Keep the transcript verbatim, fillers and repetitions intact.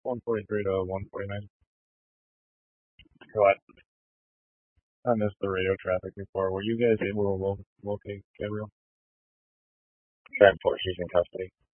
one forty-three to one forty-nine. What? I missed the radio traffic before. Were you guys able to lo- locate Gabriel? Transport, she's in custody.